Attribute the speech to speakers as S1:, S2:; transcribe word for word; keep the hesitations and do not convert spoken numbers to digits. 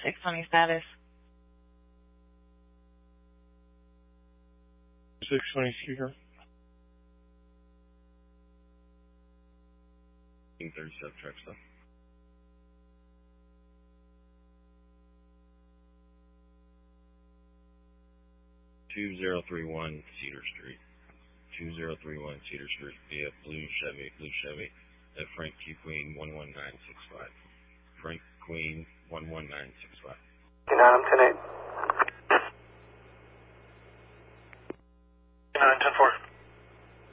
S1: six twenty status.
S2: six twenty speaker.
S3: thirty-seven truck stop. two zero three one Cedar Street. two zero three one Cedar Street via Blue Chevy, Blue Chevy at Frank Q Queen one one nine six five. Frank Queen one one nine six five.
S4: United ten eight.